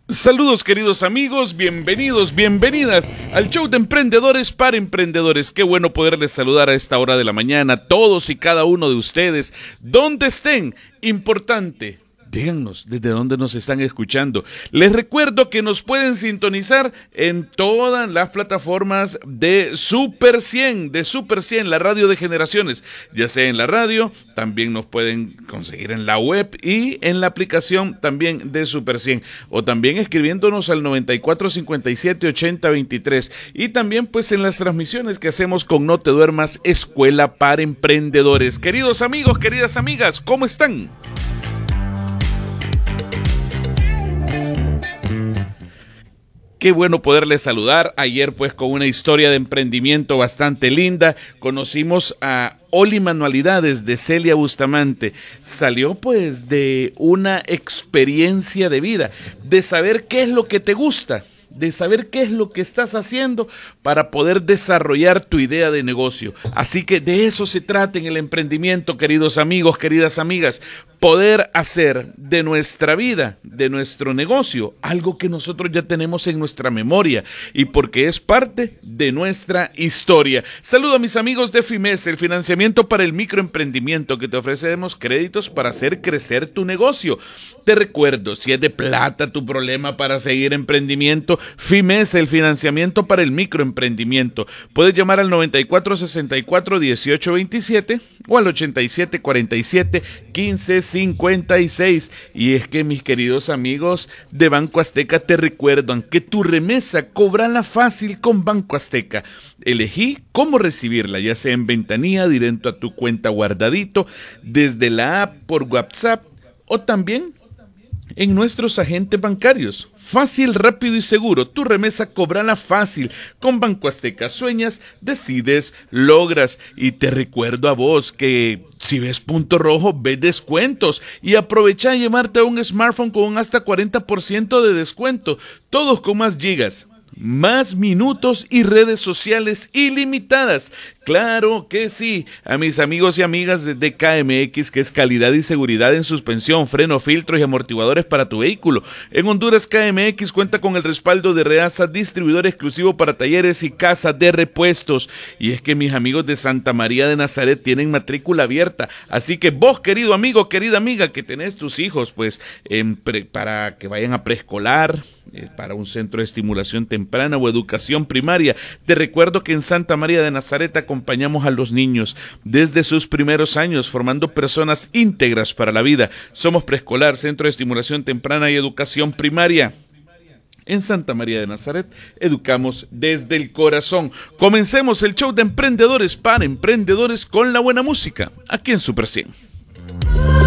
Saludos queridos amigos, bienvenidos, bienvenidas al show de Emprendedores para Emprendedores. Qué bueno poderles saludar a esta hora de la mañana, todos y cada uno de ustedes, donde estén. Importante, díganos desde dónde nos están escuchando. Les recuerdo que nos pueden sintonizar en todas las plataformas de Super 100, la radio de generaciones, ya sea en la radio, también nos pueden conseguir en la web y en la aplicación también de Super 100, o también escribiéndonos al 94578023, y también pues en las transmisiones que hacemos con No Te Duermas, Escuela para Emprendedores. Queridos amigos, queridas amigas, ¿cómo están? Qué bueno poderles saludar. Ayer pues con una historia de emprendimiento bastante linda, conocimos a Oli Manualidades de Celia Bustamante. Salió pues de una experiencia de vida, de saber qué es lo que te gusta, de saber qué es lo que estás haciendo para poder desarrollar tu idea de negocio. Así que de eso se trata en el emprendimiento, queridos amigos, queridas amigas. Poder hacer de nuestra vida, de nuestro negocio, algo que nosotros ya tenemos en nuestra memoria y porque es parte de nuestra historia. Saludo a mis amigos de FIMES, el financiamiento para el microemprendimiento, que te ofrecemos créditos para hacer crecer tu negocio. Te recuerdo, si es de plata tu problema para seguir emprendimiento, FIMES, el financiamiento para el microemprendimiento. Puedes llamar al 9464-1827 o al 8747-1556. Y es que mis queridos amigos de Banco Azteca te recuerdan que tu remesa cóbrala fácil con Banco Azteca. Elegí cómo recibirla, ya sea en ventanilla, directo a tu cuenta guardadito, desde la app, por WhatsApp o también en nuestros agentes bancarios. Fácil, rápido y seguro. Tu remesa cóbrala fácil. Con Banco Azteca sueñas, decides, logras. Y te recuerdo a vos que si ves punto rojo, ves descuentos. Y aprovecha de llevarte a un smartphone con hasta 40% de descuento. Todos con más gigas, más minutos y redes sociales ilimitadas. Claro que sí. A mis amigos y amigas de KMX, que es calidad y seguridad en suspensión, freno, filtros y amortiguadores para tu vehículo. En Honduras, KMX cuenta con el respaldo de Reasa, distribuidor exclusivo para talleres y casa de repuestos. Y es que mis amigos de Santa María de Nazaret tienen matrícula abierta. Así que vos, querido amigo, querida amiga, que tenés tus hijos, pues, para que vayan a preescolar, para un centro de estimulación temprana o educación primaria. Te recuerdo que en Santa María de Nazaret acompañamos a los niños desde sus primeros años, formando personas íntegras para la vida. Somos preescolar, centro de estimulación temprana y educación primaria. En Santa María de Nazaret educamos desde el corazón. Comencemos el show de Emprendedores para Emprendedores con la buena música, aquí en Super 100.